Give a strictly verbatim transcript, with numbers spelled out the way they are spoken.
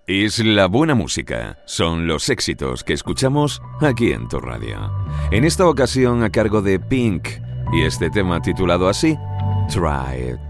Es la buena música, son los éxitos que escuchamos aquí en tu radio. En esta ocasión a cargo de Pink y este tema titulado así, Try It.